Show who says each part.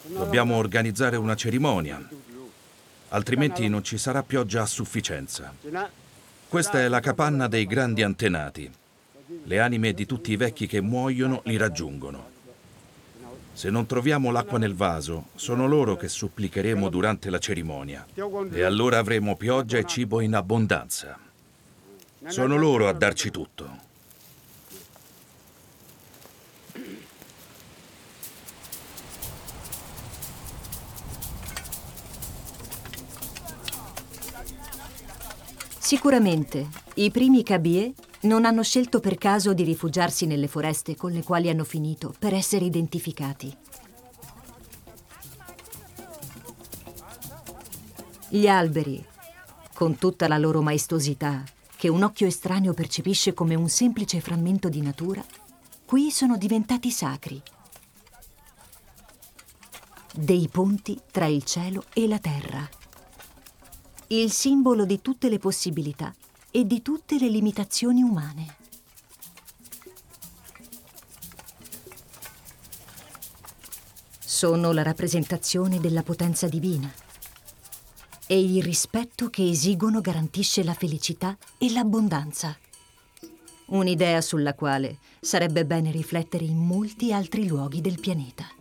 Speaker 1: Dobbiamo organizzare una cerimonia, altrimenti non ci sarà pioggia a sufficienza. Questa è la capanna dei grandi antenati. Le anime di tutti i vecchi che muoiono li raggiungono. Se non troviamo l'acqua nel vaso, sono loro che supplicheremo durante la cerimonia. E allora avremo pioggia e cibo in abbondanza. Sono loro a darci tutto.
Speaker 2: Sicuramente, i primi Kabie non hanno scelto per caso di rifugiarsi nelle foreste con le quali hanno finito per essere identificati. Gli alberi, con tutta la loro maestosità, che un occhio estraneo percepisce come un semplice frammento di natura, qui sono diventati sacri. Dei ponti tra il cielo e la terra. Il simbolo di tutte le possibilità e di tutte le limitazioni umane. Sono la rappresentazione della potenza divina e il rispetto che esigono garantisce la felicità e l'abbondanza. Un'idea sulla quale sarebbe bene riflettere in molti altri luoghi del pianeta.